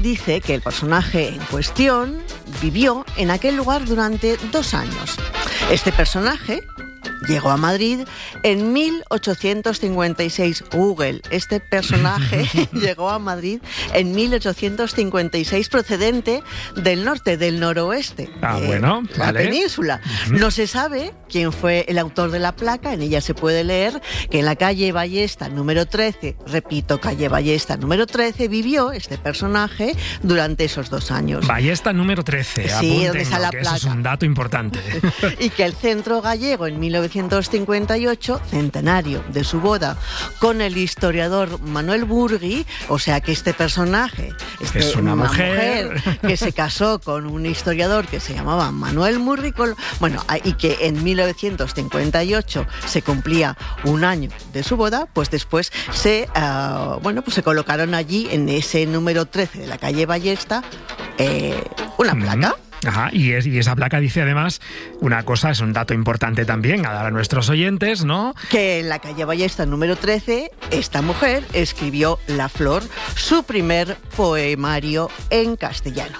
dice que el personaje en cuestión vivió en aquel lugar durante 2 años. Este personaje llegó a Madrid en 1856. Google, este personaje llegó a Madrid en 1856 procedente del norte, del noroeste, bueno, la vale. península. No se sabe quién fue el autor de la placa. En ella se puede leer que en la calle Ballesta número 13, repito, calle Ballesta número 13, vivió este personaje durante esos 2 años. Ballesta número 13, Sí, donde está la que eso placa. es un dato importante. Y que el Centro Gallego en 1958, centenario de su boda con el historiador Manuel Burgui, o sea que este personaje Es una mujer que se casó con un historiador que se llamaba Manuel Burgui, y que en 1958 se cumplía 1 año de su boda, pues después se colocaron allí en ese número 13 de la calle Ballesta una placa. Ajá, y esa placa dice además una cosa, es un dato importante también a dar a nuestros oyentes, ¿no? Que en la calle Ballesta número 13, esta mujer escribió La Flor, su primer poemario en castellano.